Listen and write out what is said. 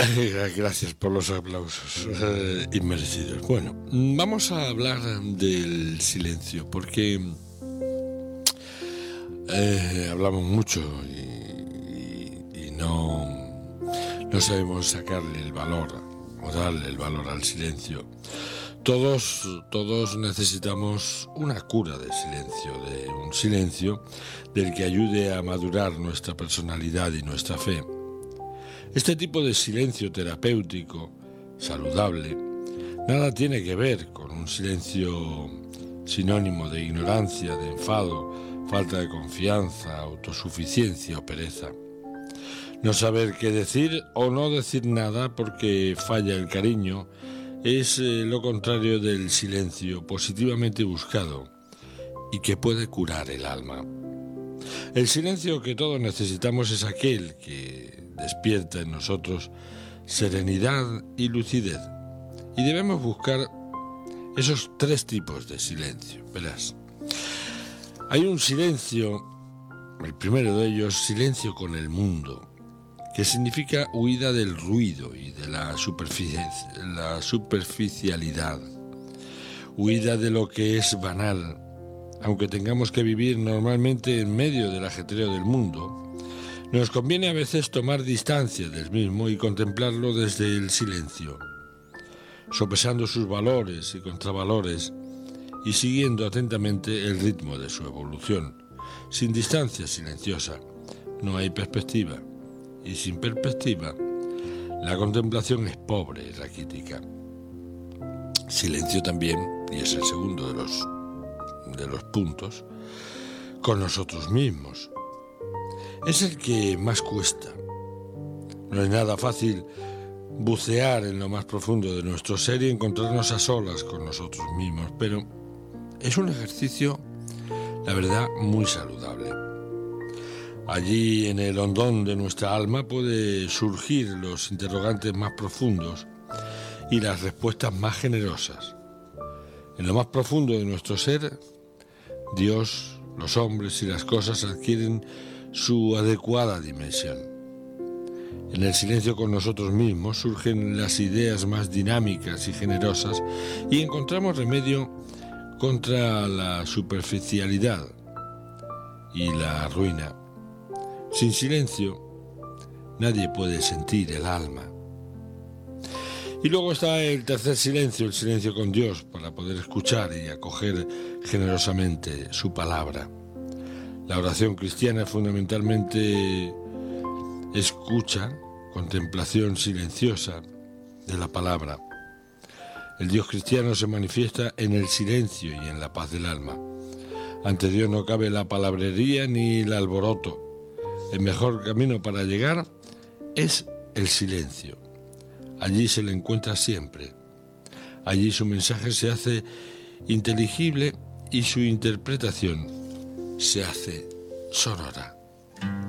Gracias por los aplausos inmerecidos. Bueno, vamos a hablar del silencio, porque hablamos mucho y no sabemos sacarle el valor o darle el valor al silencio. Todos necesitamos una cura de silencio, de un silencio del que ayude a madurar nuestra personalidad y nuestra fe. Este tipo de silencio terapéutico, saludable, nada tiene que ver con un silencio sinónimo de ignorancia, de enfado, falta de confianza, autosuficiencia o pereza. No saber qué decir o no decir nada porque falla el cariño es lo contrario del silencio positivamente buscado y que puede curar el alma. El silencio que todos necesitamos es aquel que despierta en nosotros serenidad y lucidez. Y debemos buscar esos tres tipos de silencio. Verás, hay un silencio, el primero de ellos, silencio con el mundo, que significa huida del ruido y de la superficialidad, huida de lo que es banal. Aunque tengamos que vivir normalmente en medio del ajetreo del mundo, nos conviene a veces tomar distancia del mismo y contemplarlo desde el silencio, sopesando sus valores y contravalores y siguiendo atentamente el ritmo de su evolución. Sin distancia silenciosa no hay perspectiva, y sin perspectiva la contemplación es pobre y raquítica. Silencio también, y es el segundo de los puntos, con nosotros mismos. Es el que más cuesta. No es nada fácil bucear en lo más profundo de nuestro ser y encontrarnos a solas con nosotros mismos, pero es un ejercicio, la verdad, muy saludable. Allí, en el hondón de nuestra alma, puede surgir los interrogantes más profundos y las respuestas más generosas. En lo más profundo de nuestro ser, Dios, los hombres y las cosas adquieren su adecuada dimensión. En el silencio con nosotros mismos surgen las ideas más dinámicas y generosas y encontramos remedio contra la superficialidad y la ruina. Sin silencio, nadie puede sentir el alma. Y luego está el tercer silencio, el silencio con Dios, para poder escuchar y acoger generosamente su palabra. La oración cristiana es fundamentalmente escucha, contemplación silenciosa de la palabra. El Dios cristiano se manifiesta en el silencio y en la paz del alma. Ante Dios no cabe la palabrería ni el alboroto. El mejor camino para llegar es el silencio. Allí se le encuentra siempre. Allí su mensaje se hace inteligible y su interpretación se hace sonora.